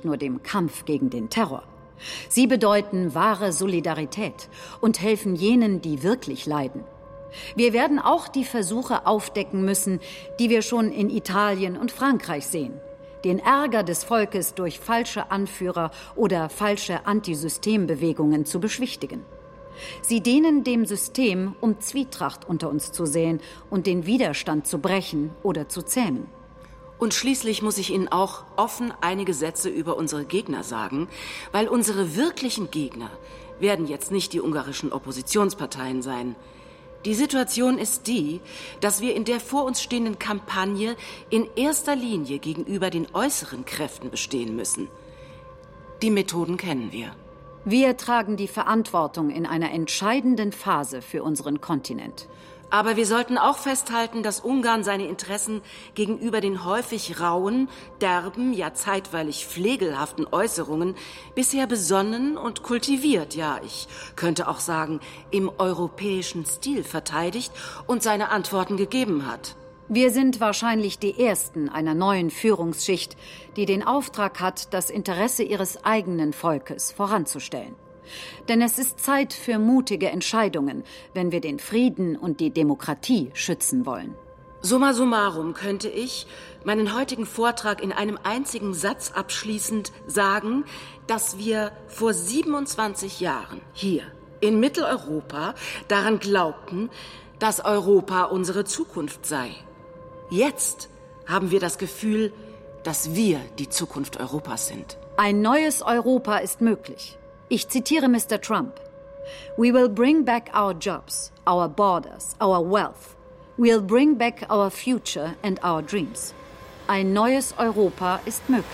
nicht nur dem Kampf gegen den Terror. Sie bedeuten wahre Solidarität und helfen jenen, die wirklich leiden. Wir werden auch die Versuche aufdecken müssen, die wir schon in Italien und Frankreich sehen. Den Ärger des Volkes durch falsche Anführer oder falsche Antisystembewegungen zu beschwichtigen. Sie dienen dem System, um Zwietracht unter uns zu säen und den Widerstand zu brechen oder zu zähmen. Und schließlich muss ich Ihnen auch offen einige Sätze über unsere Gegner sagen, weil unsere wirklichen Gegner werden jetzt nicht die ungarischen Oppositionsparteien sein. Die Situation ist die, dass wir in der vor uns stehenden Kampagne in erster Linie gegenüber den äußeren Kräften bestehen müssen. Die Methoden kennen wir. Wir tragen die Verantwortung in einer entscheidenden Phase für unseren Kontinent. Aber wir sollten auch festhalten, dass Ungarn seine Interessen gegenüber den häufig rauen, derben, ja zeitweilig flegelhaften Äußerungen bisher besonnen und kultiviert, ja, ich könnte auch sagen, im europäischen Stil verteidigt und seine Antworten gegeben hat. Wir sind wahrscheinlich die Ersten einer neuen Führungsschicht, die den Auftrag hat, das Interesse ihres eigenen Volkes voranzustellen. Denn es ist Zeit für mutige Entscheidungen, wenn wir den Frieden und die Demokratie schützen wollen. Summa summarum könnte ich meinen heutigen Vortrag in einem einzigen Satz abschließend sagen, dass wir vor 27 Jahren hier in Mitteleuropa daran glaubten, dass Europa unsere Zukunft sei. Jetzt haben wir das Gefühl, dass wir die Zukunft Europas sind. Ein neues Europa ist möglich. Ich zitiere Mr. Trump. We will bring back our jobs, our borders, our wealth. We'll bring back our future and our dreams. Ein neues Europa ist möglich.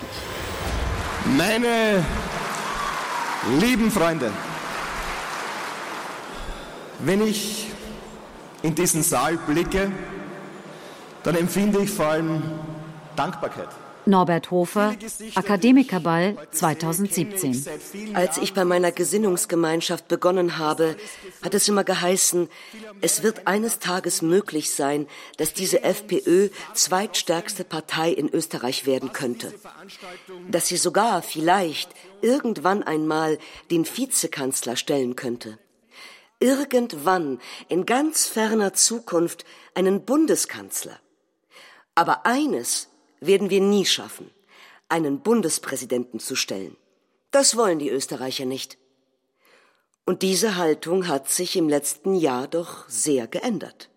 Meine lieben Freunde, wenn ich in diesen Saal blicke, dann empfinde ich vor allem Dankbarkeit. Norbert Hofer, Akademikerball 2017. Als ich bei meiner Gesinnungsgemeinschaft begonnen habe, hat es immer geheißen, es wird eines Tages möglich sein, dass diese FPÖ zweitstärkste Partei in Österreich werden könnte. Dass sie sogar vielleicht irgendwann einmal den Vizekanzler stellen könnte. Irgendwann, in ganz ferner Zukunft, einen Bundeskanzler. Aber eines werden wir nie schaffen, einen Bundespräsidenten zu stellen. Das wollen die Österreicher nicht. Und diese Haltung hat sich im letzten Jahr doch sehr geändert.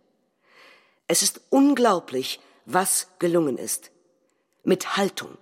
Es ist unglaublich, was gelungen ist. Mit Haltung.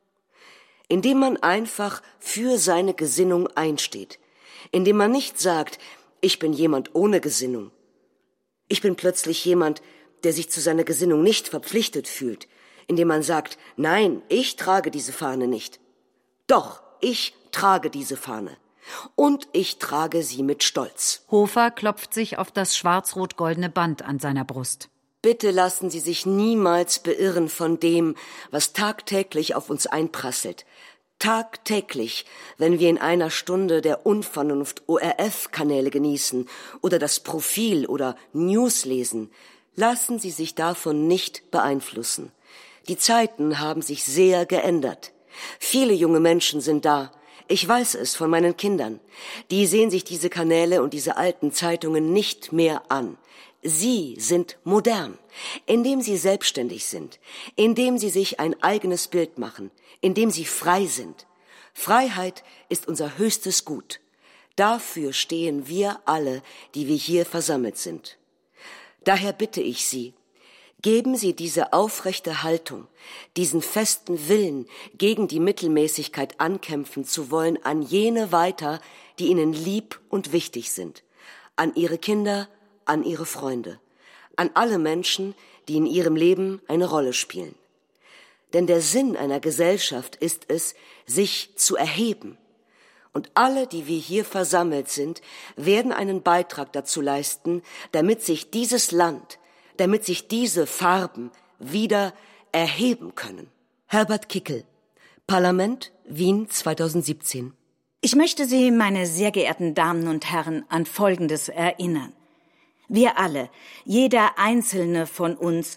Indem man einfach für seine Gesinnung einsteht. Indem man nicht sagt, ich bin jemand ohne Gesinnung. Ich bin plötzlich jemand, der sich zu seiner Gesinnung nicht verpflichtet fühlt, indem man sagt, nein, ich trage diese Fahne nicht. Doch, ich trage diese Fahne. Und ich trage sie mit Stolz. Hofer klopft sich auf das schwarz-rot-goldene Band an seiner Brust. Bitte lassen Sie sich niemals beirren von dem, was tagtäglich auf uns einprasselt. Tagtäglich, wenn wir in einer Stunde der Unvernunft ORF-Kanäle genießen oder das Profil oder News lesen, lassen Sie sich davon nicht beeinflussen. Die Zeiten haben sich sehr geändert. Viele junge Menschen sind da. Ich weiß es von meinen Kindern. Die sehen sich diese Kanäle und diese alten Zeitungen nicht mehr an. Sie sind modern, indem sie selbstständig sind, indem sie sich ein eigenes Bild machen, indem sie frei sind. Freiheit ist unser höchstes Gut. Dafür stehen wir alle, die wir hier versammelt sind. Daher bitte ich Sie, geben Sie diese aufrechte Haltung, diesen festen Willen, gegen die Mittelmäßigkeit ankämpfen zu wollen, an jene weiter, die Ihnen lieb und wichtig sind, an Ihre Kinder, an Ihre Freunde, an alle Menschen, die in ihrem Leben eine Rolle spielen. Denn der Sinn einer Gesellschaft ist es, sich zu erheben. Und alle, die wir hier versammelt sind, werden einen Beitrag dazu leisten, damit sich dieses Land, damit sich diese Farben wieder erheben können. Herbert Kickl, Parlament, Wien 2017. Ich möchte Sie, meine sehr geehrten Damen und Herren, an Folgendes erinnern. Wir alle, jeder einzelne von uns,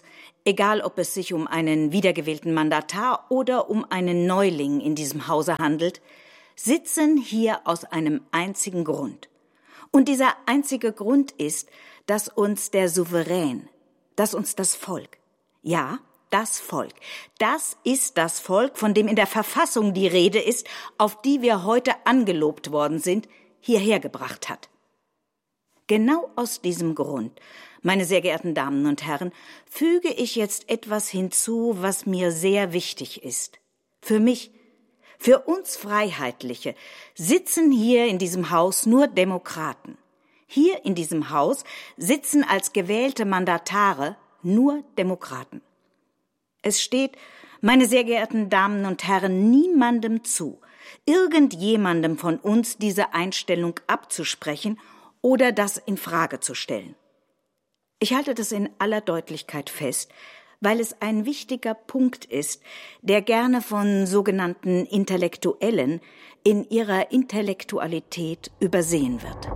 egal ob es sich um einen wiedergewählten Mandatar oder um einen Neuling in diesem Hause handelt, sitzen hier aus einem einzigen Grund. Und dieser einzige Grund ist, dass uns der Souverän, dass uns das Volk, ja, das Volk, das ist das Volk, von dem in der Verfassung die Rede ist, auf die wir heute angelobt worden sind, hierher gebracht hat. Genau aus diesem Grund, meine sehr geehrten Damen und Herren, füge ich jetzt etwas hinzu, was mir sehr wichtig ist. Für mich, für uns Freiheitliche, sitzen hier in diesem Haus nur Demokraten. Hier in diesem Haus sitzen als gewählte Mandatare nur Demokraten. Es steht, meine sehr geehrten Damen und Herren, niemandem zu, irgendjemandem von uns diese Einstellung abzusprechen oder das in Frage zu stellen. Ich halte das in aller Deutlichkeit fest, weil es ein wichtiger Punkt ist, der gerne von sogenannten Intellektuellen in ihrer Intellektualität übersehen wird.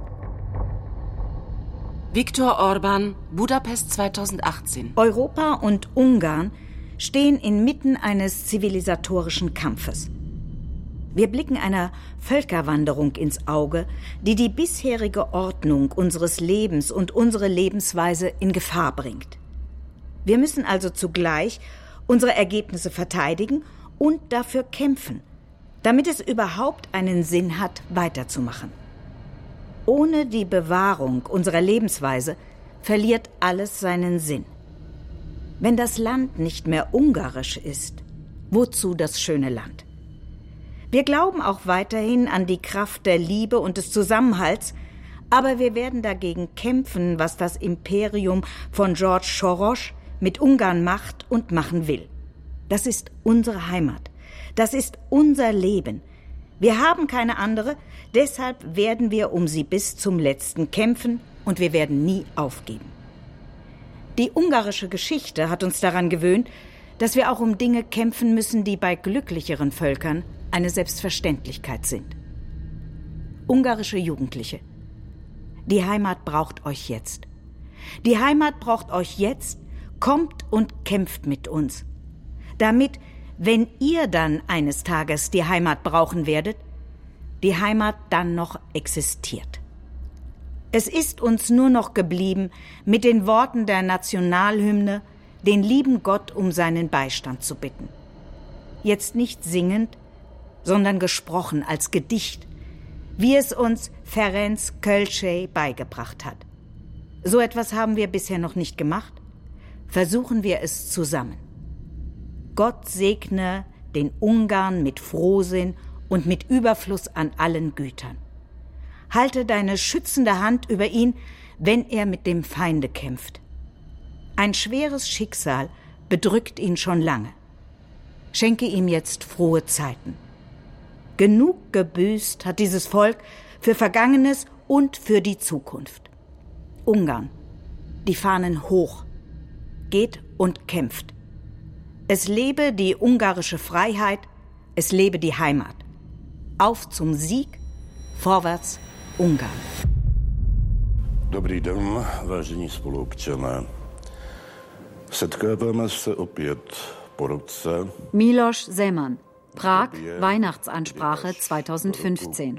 Viktor Orbán, Budapest 2018. Europa und Ungarn stehen inmitten eines zivilisatorischen Kampfes. Wir blicken einer Völkerwanderung ins Auge, die die bisherige Ordnung unseres Lebens und unsere Lebensweise in Gefahr bringt. Wir müssen also zugleich unsere Ergebnisse verteidigen und dafür kämpfen, damit es überhaupt einen Sinn hat, weiterzumachen. Ohne die Bewahrung unserer Lebensweise verliert alles seinen Sinn. Wenn das Land nicht mehr ungarisch ist, wozu das schöne Land? Wir glauben auch weiterhin an die Kraft der Liebe und des Zusammenhalts, aber wir werden dagegen kämpfen, was das Imperium von George Soros mit Ungarn macht und machen will. Das ist unsere Heimat. Das ist unser Leben. Wir haben keine andere, deshalb werden wir um sie bis zum Letzten kämpfen und wir werden nie aufgeben. Die ungarische Geschichte hat uns daran gewöhnt, dass wir auch um Dinge kämpfen müssen, die bei glücklicheren Völkern eine Selbstverständlichkeit sind. Ungarische Jugendliche, die Heimat braucht euch jetzt. Die Heimat braucht euch jetzt, kommt und kämpft mit uns. Damit, wenn ihr dann eines Tages die Heimat brauchen werdet, die Heimat dann noch existiert. Es ist uns nur noch geblieben, mit den Worten der Nationalhymne den lieben Gott um seinen Beistand zu bitten. Jetzt nicht singend, sondern gesprochen als Gedicht, wie es uns Ferenc Kölcsey beigebracht hat. So etwas haben wir bisher noch nicht gemacht. Versuchen wir es zusammen. Gott segne den Ungarn mit Frohsinn und mit Überfluss an allen Gütern. Halte deine schützende Hand über ihn, wenn er mit dem Feinde kämpft. Ein schweres Schicksal bedrückt ihn schon lange. Schenke ihm jetzt frohe Zeiten. Genug gebüßt hat dieses Volk für Vergangenes und für die Zukunft. Ungarn, die Fahnen hoch. Geht und kämpft. Es lebe die ungarische Freiheit, es lebe die Heimat. Auf zum Sieg, vorwärts Ungarn. Dobrý den, vážení spoluobčané. Setkáváme se opět po roce. Miloš Zeman, Prag, Weihnachtsansprache 2015.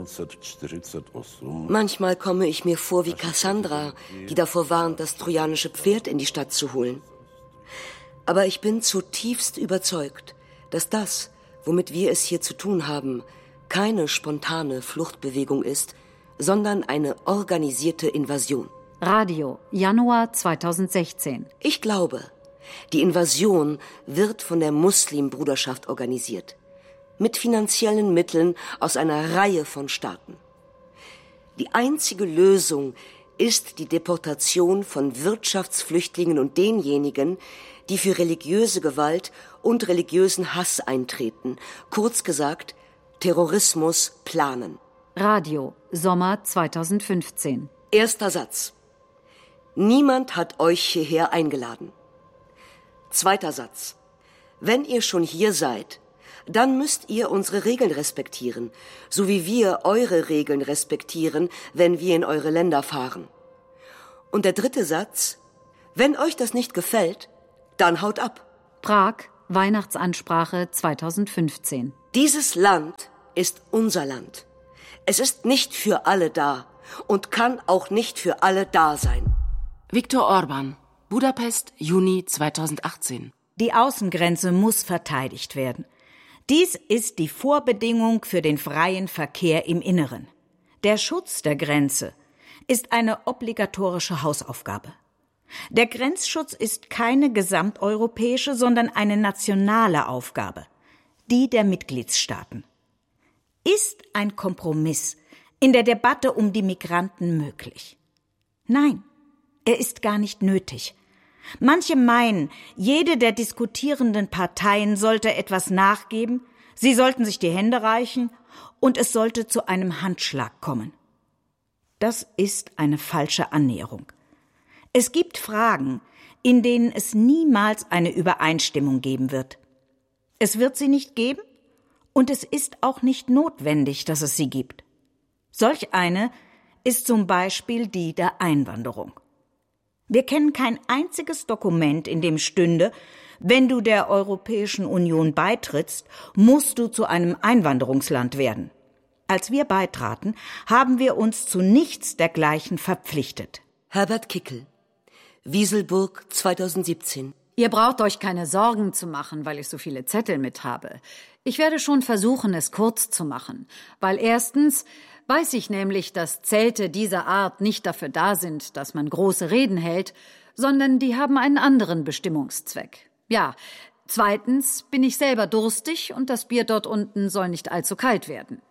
Manchmal komme ich mir vor wie Cassandra, die davor warnt, das trojanische Pferd in die Stadt zu holen. Aber ich bin zutiefst überzeugt, dass das, womit wir es hier zu tun haben, keine spontane Fluchtbewegung ist, sondern eine organisierte Invasion. Radio, Januar 2016. Ich glaube, die Invasion wird von der Muslimbruderschaft organisiert, mit finanziellen Mitteln aus einer Reihe von Staaten. Die einzige Lösung ist die Deportation von Wirtschaftsflüchtlingen und denjenigen, die für religiöse Gewalt und religiösen Hass eintreten, kurz gesagt, Terrorismus planen. Radio, Sommer 2015. Erster Satz. Niemand hat euch hierher eingeladen. Zweiter Satz. Wenn ihr schon hier seid, dann müsst ihr unsere Regeln respektieren, so wie wir eure Regeln respektieren, wenn wir in eure Länder fahren. Und der dritte Satz. Wenn euch das nicht gefällt, dann haut ab. Prag, Weihnachtsansprache 2015. Dieses Land ist unser Land. Es ist nicht für alle da und kann auch nicht für alle da sein. Viktor Orban, Budapest, Juni 2018. Die Außengrenze muss verteidigt werden. Dies ist die Vorbedingung für den freien Verkehr im Inneren. Der Schutz der Grenze ist eine obligatorische Hausaufgabe. Der Grenzschutz ist keine gesamteuropäische, sondern eine nationale Aufgabe, die der Mitgliedstaaten. Ist ein Kompromiss in der Debatte um die Migranten möglich? Nein, er ist gar nicht nötig. Manche meinen, jede der diskutierenden Parteien sollte etwas nachgeben, sie sollten sich die Hände reichen und es sollte zu einem Handschlag kommen. Das ist eine falsche Annäherung. Es gibt Fragen, in denen es niemals eine Übereinstimmung geben wird. Es wird sie nicht geben und es ist auch nicht notwendig, dass es sie gibt. Solch eine ist zum Beispiel die der Einwanderung. Wir kennen kein einziges Dokument, in dem stünde, wenn du der Europäischen Union beitrittst, musst du zu einem Einwanderungsland werden. Als wir beitraten, haben wir uns zu nichts dergleichen verpflichtet. Herbert Kickl, Wieselburg 2017. Ihr braucht euch keine Sorgen zu machen, weil ich so viele Zettel mit habe. Ich werde schon versuchen, es kurz zu machen, weil erstens weiß ich nämlich, dass Zelte dieser Art nicht dafür da sind, dass man große Reden hält, sondern die haben einen anderen Bestimmungszweck. Ja, zweitens bin ich selber durstig und das Bier dort unten soll nicht allzu kalt werden.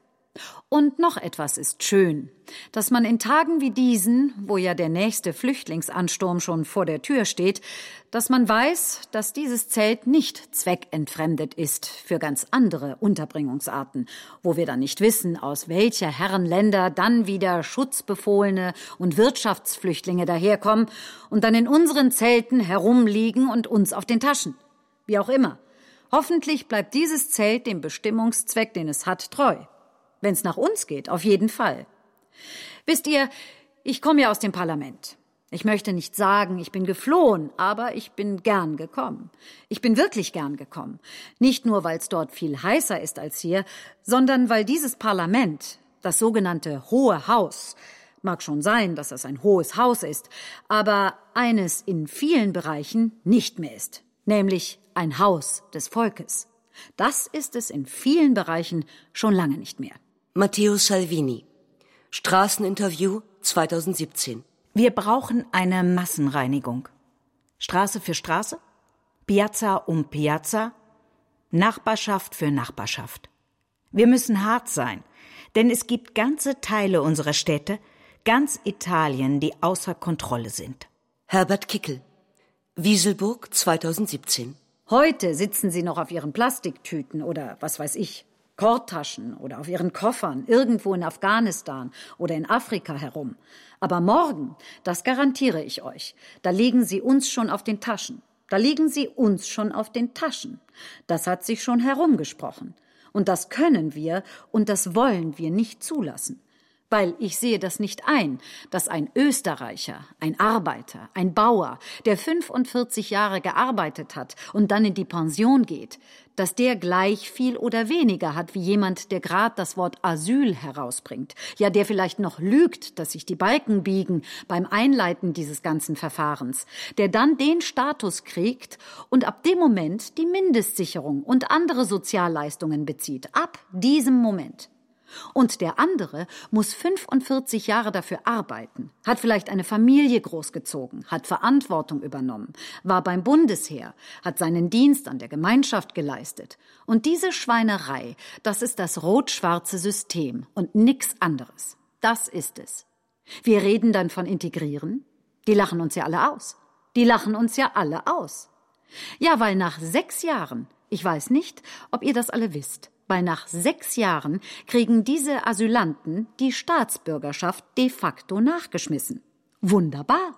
Und noch etwas ist schön, dass man in Tagen wie diesen, wo ja der nächste Flüchtlingsansturm schon vor der Tür steht, dass man weiß, dass dieses Zelt nicht zweckentfremdet ist für ganz andere Unterbringungsarten, wo wir dann nicht wissen, aus welcher Herrenländer dann wieder Schutzbefohlene und Wirtschaftsflüchtlinge daherkommen und dann in unseren Zelten herumliegen und uns auf den Taschen. Wie auch immer. Hoffentlich bleibt dieses Zelt dem Bestimmungszweck, den es hat, treu. Wenn es nach uns geht, auf jeden Fall. Wisst ihr, ich komme ja aus dem Parlament. Ich möchte nicht sagen, ich bin geflohen, aber ich bin gern gekommen. Ich bin wirklich gern gekommen. Nicht nur, weil es dort viel heißer ist als hier, sondern weil dieses Parlament, das sogenannte Hohe Haus, mag schon sein, dass es ein hohes Haus ist, aber eines in vielen Bereichen nicht mehr ist, nämlich ein Haus des Volkes. Das ist es in vielen Bereichen schon lange nicht mehr. Matteo Salvini, Straßeninterview 2017. Wir brauchen eine Massenreinigung. Straße für Straße, Piazza um Piazza, Nachbarschaft für Nachbarschaft. Wir müssen hart sein, denn es gibt ganze Teile unserer Städte, ganz Italien, die außer Kontrolle sind. Herbert Kickl, Wieselburg 2017. Heute sitzen sie noch auf ihren Plastiktüten oder was weiß ich, Korttaschen oder auf ihren Koffern irgendwo in Afghanistan oder in Afrika herum. Aber morgen, das garantiere ich euch, da liegen sie uns schon auf den Taschen. Da liegen sie uns schon auf den Taschen. Das hat sich schon herumgesprochen. Und das können wir und das wollen wir nicht zulassen. Weil ich sehe das nicht ein, dass ein Österreicher, ein Arbeiter, ein Bauer, der 45 Jahre gearbeitet hat und dann in die Pension geht, dass der gleich viel oder weniger hat wie jemand, der gerade das Wort Asyl herausbringt. Ja, der vielleicht noch lügt, dass sich die Balken biegen beim Einleiten dieses ganzen Verfahrens. Der dann den Status kriegt und ab dem Moment die Mindestsicherung und andere Sozialleistungen bezieht. Ab diesem Moment. Und der andere muss 45 Jahre dafür arbeiten, hat vielleicht eine Familie großgezogen, hat Verantwortung übernommen, war beim Bundesheer, hat seinen Dienst an der Gemeinschaft geleistet. Und diese Schweinerei, das ist das rot-schwarze System und nix anderes. Das ist es. Wir reden dann von Integrieren. Die lachen uns ja alle aus. Die lachen uns ja alle aus. Ja, weil nach 6 Jahren, ich weiß nicht, ob ihr das alle wisst, weil nach 6 Jahren kriegen diese Asylanten die Staatsbürgerschaft de facto nachgeschmissen. Wunderbar.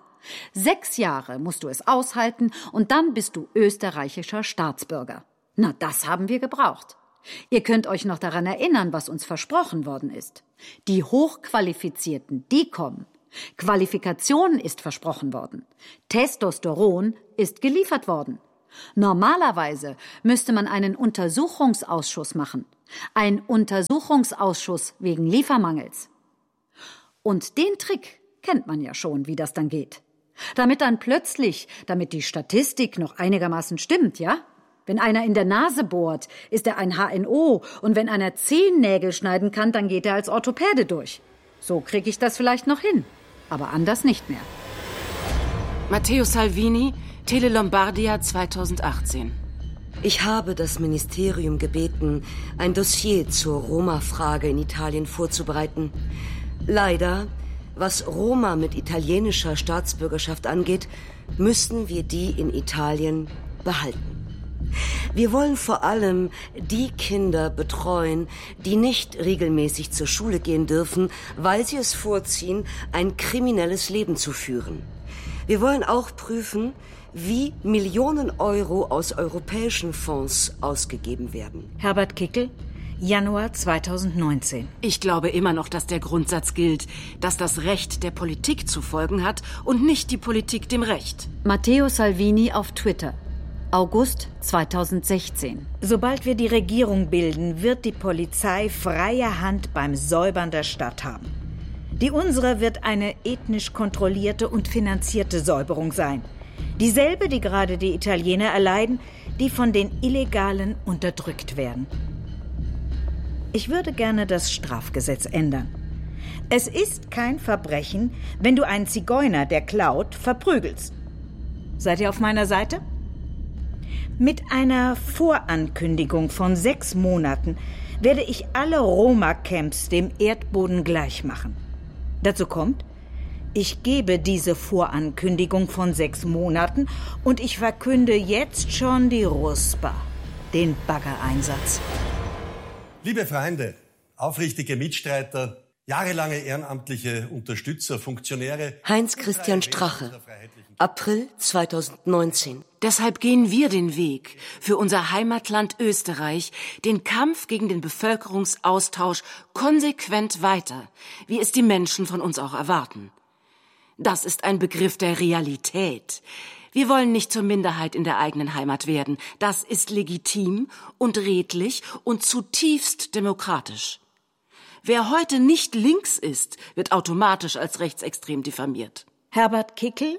6 Jahre musst du es aushalten und dann bist du österreichischer Staatsbürger. Na, das haben wir gebraucht. Ihr könnt euch noch daran erinnern, was uns versprochen worden ist. Die Hochqualifizierten, die kommen. Qualifikation ist versprochen worden. Testosteron ist geliefert worden. Normalerweise müsste man einen Untersuchungsausschuss machen. Ein Untersuchungsausschuss wegen Liefermangels. Und den Trick kennt man ja schon, wie das dann geht. Damit die Statistik noch einigermaßen stimmt, ja? Wenn einer in der Nase bohrt, ist er ein HNO. Und wenn einer Zehennägel schneiden kann, dann geht er als Orthopäde durch. So kriege ich das vielleicht noch hin. Aber anders nicht mehr. Matteo Salvini, Tele Lombardia 2018. Ich habe das Ministerium gebeten, ein Dossier zur Roma-Frage in Italien vorzubereiten. Leider, was Roma mit italienischer Staatsbürgerschaft angeht, müssen wir die in Italien behalten. Wir wollen vor allem die Kinder betreuen, die nicht regelmäßig zur Schule gehen dürfen, weil sie es vorziehen, ein kriminelles Leben zu führen. Wir wollen auch prüfen, wie Millionen Euro aus europäischen Fonds ausgegeben werden. Herbert Kickl, Januar 2019. Ich glaube immer noch, dass der Grundsatz gilt, dass das Recht der Politik zu folgen hat und nicht die Politik dem Recht. Matteo Salvini auf Twitter. August 2016. Sobald wir die Regierung bilden, wird die Polizei freie Hand beim Säubern der Stadt haben. Die unsere wird eine ethnisch kontrollierte und finanzierte Säuberung sein. Dieselbe, die gerade die Italiener erleiden, die von den Illegalen unterdrückt werden. Ich würde gerne das Strafgesetz ändern. Es ist kein Verbrechen, wenn du einen Zigeuner, der klaut, verprügelst. Seid ihr auf meiner Seite? Mit einer Vorankündigung von 6 Monaten werde ich alle Roma-Camps dem Erdboden gleich machen. Dazu kommt, ich gebe diese Vorankündigung von 6 Monaten und ich verkünde jetzt schon die Ruspa, den Baggereinsatz. Liebe Freunde, aufrichtige Mitstreiter, jahrelange ehrenamtliche Unterstützer, Funktionäre. Heinz-Christian Strache, April 2019. Deshalb gehen wir den Weg für unser Heimatland Österreich, den Kampf gegen den Bevölkerungsaustausch konsequent weiter, wie es die Menschen von uns auch erwarten. Das ist ein Begriff der Realität. Wir wollen nicht zur Minderheit in der eigenen Heimat werden. Das ist legitim und redlich und zutiefst demokratisch. Wer heute nicht links ist, wird automatisch als rechtsextrem diffamiert. Herbert Kickl,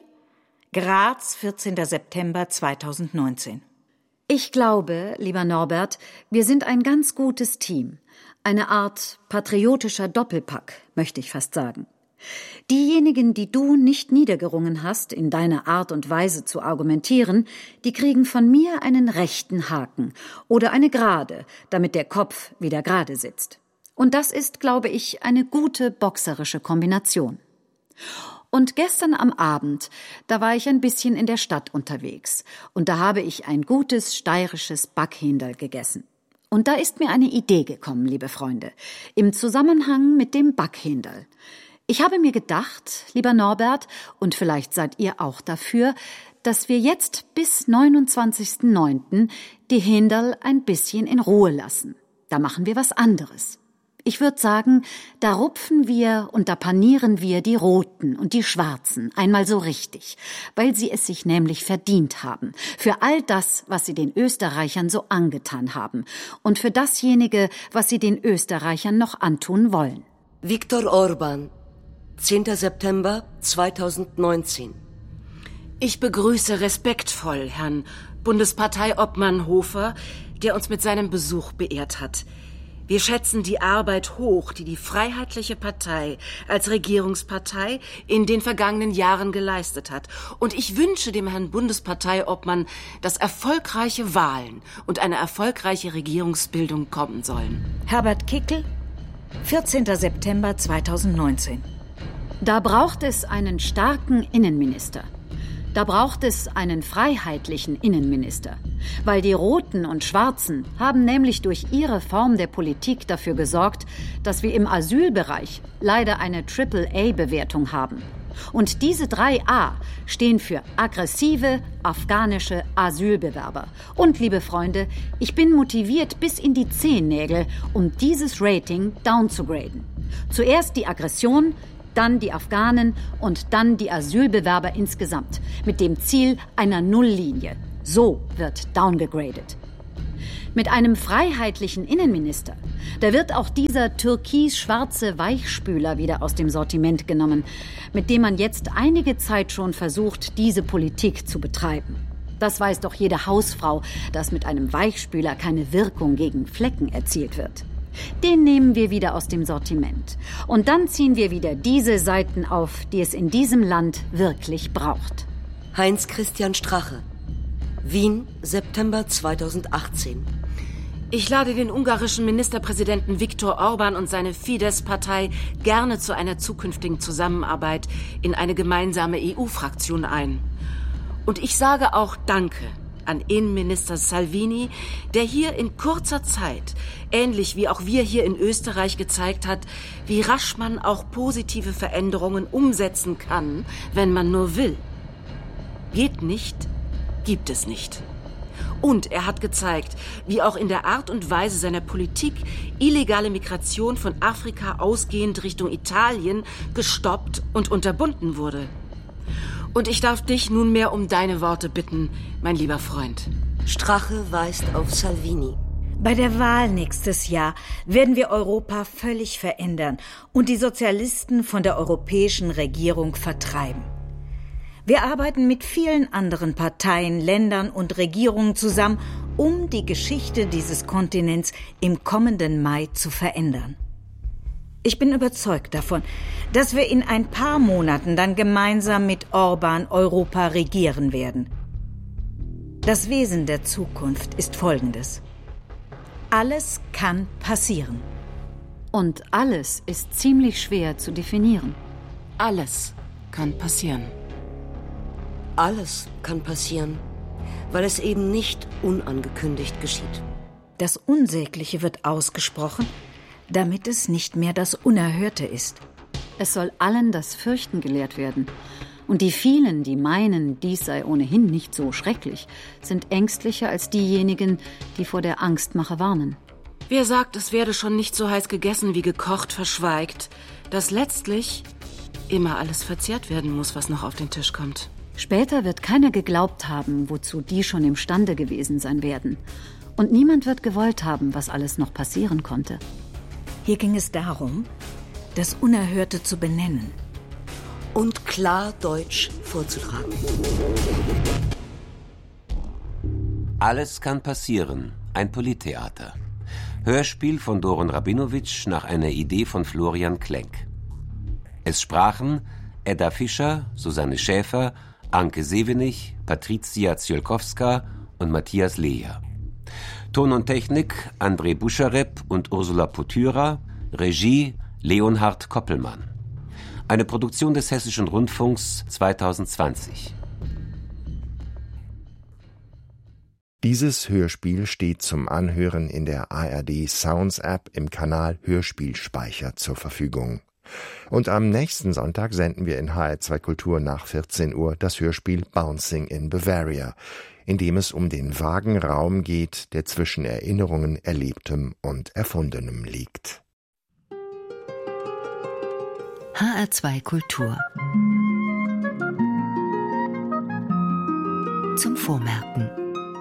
Graz, 14. September 2019. Ich glaube, lieber Norbert, wir sind ein ganz gutes Team. Eine Art patriotischer Doppelpack, möchte ich fast sagen. Diejenigen, die du nicht niedergerungen hast, in deiner Art und Weise zu argumentieren, die kriegen von mir einen rechten Haken oder eine Gerade, damit der Kopf wieder gerade sitzt. Und das ist, glaube ich, eine gute boxerische Kombination. Und gestern am Abend, da war ich ein bisschen in der Stadt unterwegs und da habe ich ein gutes steirisches Backhändel gegessen. Und da ist mir eine Idee gekommen, liebe Freunde, im Zusammenhang mit dem Backhändel. Ich habe mir gedacht, lieber Norbert, und vielleicht seid ihr auch dafür, dass wir jetzt bis 29.09. die Händel ein bisschen in Ruhe lassen. Da machen wir was anderes. Ich würde sagen, da rupfen wir und da panieren wir die Roten und die Schwarzen einmal so richtig, weil sie es sich nämlich verdient haben. Für all das, was sie den Österreichern so angetan haben und für dasjenige, was sie den Österreichern noch antun wollen. Viktor Orban, 10. September 2019. Ich begrüße respektvoll Herrn Bundesparteiobmann Hofer, der uns mit seinem Besuch beehrt hat. Wir schätzen die Arbeit hoch, die die Freiheitliche Partei als Regierungspartei in den vergangenen Jahren geleistet hat. Und ich wünsche dem Herrn Bundesparteiobmann, dass erfolgreiche Wahlen und eine erfolgreiche Regierungsbildung kommen sollen. Herbert Kickl, 14. September 2019. Da braucht es einen starken Innenminister. Da braucht es einen freiheitlichen Innenminister. Weil die Roten und Schwarzen haben nämlich durch ihre Form der Politik dafür gesorgt, dass wir im Asylbereich leider eine AAA-Bewertung haben. Und diese 3A stehen für aggressive afghanische Asylbewerber. Und, liebe Freunde, ich bin motiviert bis in die Zehennägel, um dieses Rating downzugraden. Zuerst die Aggression, dann die Afghanen und dann die Asylbewerber insgesamt, mit dem Ziel einer Nulllinie. So wird downgegradet. Mit einem freiheitlichen Innenminister, da wird auch dieser türkis-schwarze Weichspüler wieder aus dem Sortiment genommen, mit dem man jetzt einige Zeit schon versucht, diese Politik zu betreiben. Das weiß doch jede Hausfrau, dass mit einem Weichspüler keine Wirkung gegen Flecken erzielt wird. Den nehmen wir wieder aus dem Sortiment. Und dann ziehen wir wieder diese Seiten auf, die es in diesem Land wirklich braucht. Heinz-Christian Strache, Wien, September 2018. Ich lade den ungarischen Ministerpräsidenten Viktor Orbán und seine Fidesz-Partei gerne zu einer zukünftigen Zusammenarbeit in eine gemeinsame EU-Fraktion ein. Und ich sage auch Danke an Innenminister Salvini, der hier in kurzer Zeit, ähnlich wie auch wir hier in Österreich, gezeigt hat, wie rasch man auch positive Veränderungen umsetzen kann, wenn man nur will. Geht nicht, gibt es nicht. Und er hat gezeigt, wie auch in der Art und Weise seiner Politik illegale Migration von Afrika ausgehend Richtung Italien gestoppt und unterbunden wurde. Und ich darf dich nunmehr um deine Worte bitten, mein lieber Freund. Strache weist auf Salvini. Bei der Wahl nächstes Jahr werden wir Europa völlig verändern und die Sozialisten von der europäischen Regierung vertreiben. Wir arbeiten mit vielen anderen Parteien, Ländern und Regierungen zusammen, um die Geschichte dieses Kontinents im kommenden Mai zu verändern. Ich bin überzeugt davon, dass wir in ein paar Monaten dann gemeinsam mit Orbán Europa regieren werden. Das Wesen der Zukunft ist folgendes: Alles kann passieren. Und alles ist ziemlich schwer zu definieren. Alles kann passieren. Alles kann passieren, weil es eben nicht unangekündigt geschieht. Das Unsägliche wird ausgesprochen, damit es nicht mehr das Unerhörte ist. Es soll allen das Fürchten gelehrt werden. Und die vielen, die meinen, dies sei ohnehin nicht so schrecklich, sind ängstlicher als diejenigen, die vor der Angstmache warnen. Wer sagt, es werde schon nicht so heiß gegessen wie gekocht, verschweigt, dass letztlich immer alles verzehrt werden muss, was noch auf den Tisch kommt. Später wird keiner geglaubt haben, wozu die schon imstande gewesen sein werden. Und niemand wird gewollt haben, was alles noch passieren konnte. Hier ging es darum, das Unerhörte zu benennen. Und klar Deutsch vorzutragen. Alles kann passieren. Ein Polittheater. Hörspiel von Doron Rabinowitsch nach einer Idee von Florian Klenk. Es sprachen Edda Fischer, Susanne Schäfer, Anke Sevenich, Patricia Ziolkowska und Matthias Leher. Ton und Technik André Buscharep und Ursula Potyra, Regie Leonhard Koppelmann. Eine Produktion des Hessischen Rundfunks 2020. Dieses Hörspiel steht zum Anhören in der ARD Sounds App im Kanal Hörspielspeicher zur Verfügung. Und am nächsten Sonntag senden wir in HR2 Kultur nach 14 Uhr das Hörspiel Bouncing in Bavaria, in dem es um den vagen Raum geht, der zwischen Erinnerungen, Erlebtem und Erfundenem liegt. HR2 Kultur. Zum Vormerken.